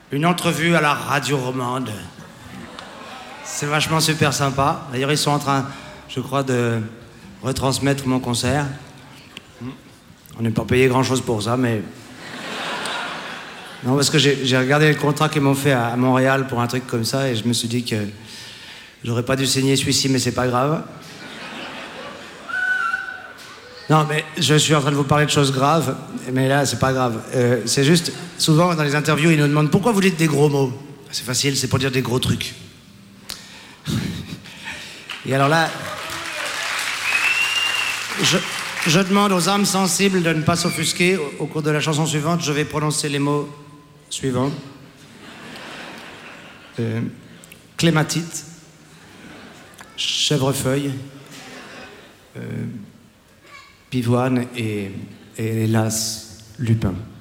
une entrevue à la radio romande. C'est vachement super sympa. D'ailleurs, ils sont en train, je crois, de retransmettre mon concert. On n'est pas payé grand-chose pour ça, mais... Non, parce que j'ai regardé le contrat qu'ils m'ont fait à Montréal pour un truc comme ça, et je me suis dit que j'aurais pas dû signer celui-ci, mais c'est pas grave. Non, mais je suis en train de vous parler de choses graves, mais là, c'est pas grave. C'est juste, souvent, dans les interviews, ils nous demandent « Pourquoi vous dites des gros mots ?» C'est facile, c'est pour dire des gros trucs. Et alors là... Je demande aux âmes sensibles de ne pas s'offusquer. Au cours de la chanson suivante, je vais prononcer les mots suivants. Clématite, chèvrefeuille, pivoine et hélas, lupin.